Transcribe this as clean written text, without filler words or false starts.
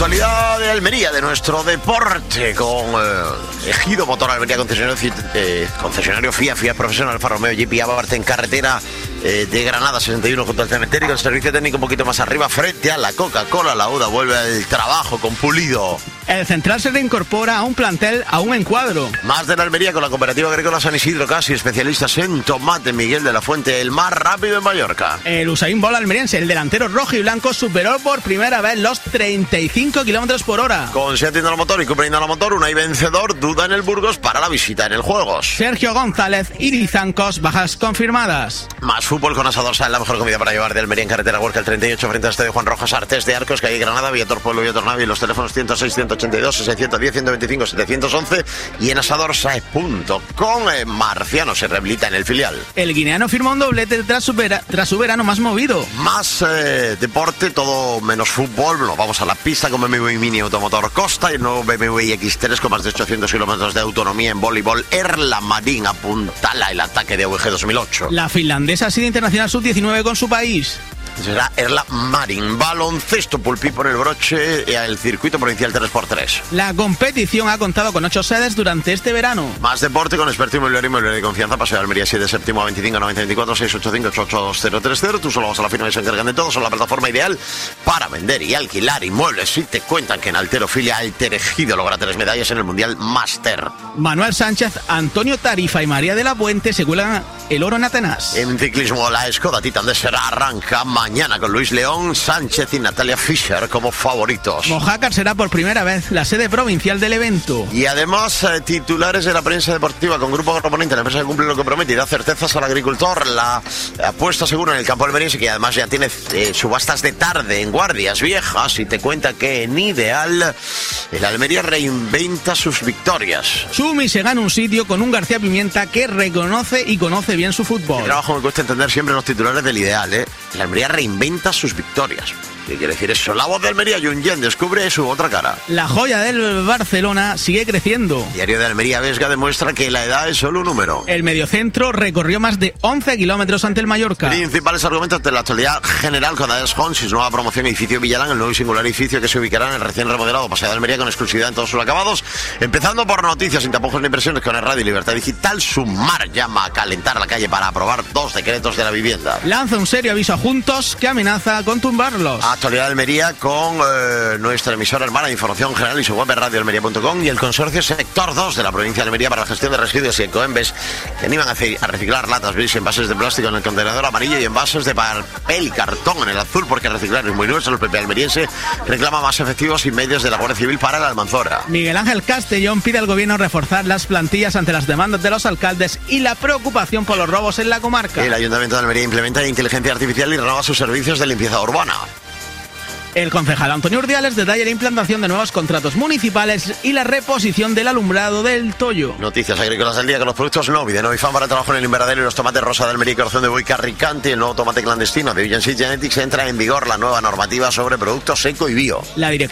actualidad de Almería, de nuestro deporte, con Ejido Motor Almería, concesionario FIA Profesional, Alfa Romeo, GP Abarth en carretera de Granada 61 junto al cementerio, con servicio técnico un poquito más arriba, frente a la Coca-Cola. La UDA vuelve al trabajo con Pulido. El Central se reincorpora a un plantel aún en cuadro. Más de la Almería con la Cooperativa Agrícola San Isidro, casi especialistas en tomate. Miguel de la Fuente, el más rápido en Mallorca. El Usain Bolt almeriense, el delantero rojo y blanco, superó por primera vez los 35 kilómetros por hora. Con Seat Indala Motor y Cupra Indala Motor, Unai vencedor, duda en el Burgos para la visita en el Juegos. Sergio González y Rizancos, bajas confirmadas. Más fútbol con Asadorsa, la mejor comida para llevar de Almería en carretera Huerca, el 38 frente al Estadio Juan Rojas, Artés de Arcos, calle Granada, Viator Pueblo, Viator Navi, los teléfonos 106, 182, 610, 125, 711 y en asadorsa.com. Marciano se rehabilita en el filial. El guineano firmó un doblete tras su verano más movido. Más deporte, todo menos fútbol. Nos vamos a la pista con BMW Mini Automotor Costa y el nuevo BMW X3 con más de 800 kilómetros de autonomía en voleibol. Erla Marín apuntala el ataque de AVG 2008. La finlandesa ha sido internacional sub-19 con su país. Será Erla Marín. Baloncesto, Pulpí por el broche al circuito provincial 3x3. La competición ha contado con 8 sedes durante este verano. Más deporte con experto inmobiliario de confianza. Paseo de Almería 7 séptimo a 25 90 24 685 88030. Tú solo vas a la firma y se encargan de todo. Son la plataforma ideal para vender y alquilar inmuebles. Si te cuentan que en Alterofilia Alter Ejido logra 3 medallas en el Mundial Máster. Manuel Sánchez, Antonio Tarifa y María de la Puente se cuelan el oro en Atenas. En ciclismo, la Skoda Titan de Serra arranca mañana con Luis León, Sánchez y Natalia Fischer como favoritos. Mojácar será por primera vez la sede provincial del evento. Y además, titulares de la prensa deportiva con Grupo Agroponente, la empresa que cumple lo que promete y da certezas al agricultor. La apuesta segura en el campo almeriense, que además ya tiene subastas de tarde en Guardias Viejas, y te cuenta que en Ideal el Almería reinventa sus victorias. Chumi se gana un sitio con un García Pimienta que reconoce y conoce bien su fútbol. El trabajo me cuesta entender siempre los titulares del Ideal, ¿eh? El Almería reinventa sus victorias. ¿Qué quiere decir eso? La voz de Almería, Junyent, descubre su otra cara. La joya del Barcelona sigue creciendo. Diario de Almería Vesga demuestra que la edad es solo un número. El mediocentro recorrió más de 11 kilómetros ante el Mallorca. Principales argumentos de la actualidad general con Ades Hons y su nueva promoción edificio Villalán, el nuevo y singular edificio que se ubicará en el recién remodelado Paseo de Almería con exclusividad en todos sus acabados. Empezando por noticias sin tapujos ni presiones con el Radio y Libertad Digital. Sumar llama a calentar la calle para aprobar 2 decretos de la vivienda. Lanza un serio aviso a Juntos que amenaza con tumbarlos. Actualidad de Almería con nuestra emisora hermana de información general y su web radioalmería.com y el consorcio Sector 2 de la provincia de Almería para la gestión de residuos y ecoembes que animan a reciclar latas, bis y envases de plástico en el contenedor amarillo y envases de papel y cartón en el azul, porque reciclar es muy nuestro. El PP almeriense reclama más efectivos y medios de la Guardia Civil para la Almanzora. Miguel Ángel Castellón pide al gobierno reforzar las plantillas ante las demandas de los alcaldes y la preocupación por los robos en la comarca. El Ayuntamiento de Almería implementa inteligencia artificial y renova sus servicios de limpieza urbana. El concejal Antonio Urdiales detalla la implantación de nuevos contratos municipales y la reposición del alumbrado del Toyo. Noticias agrícolas del día con los productos Novi de Novifan para trabajo en el invernadero y los tomates rosa de Almería y corazón de buey Carricante. El nuevo tomate clandestino de Villan Seed Genetics entra en vigor la nueva normativa sobre productos seco y bio. La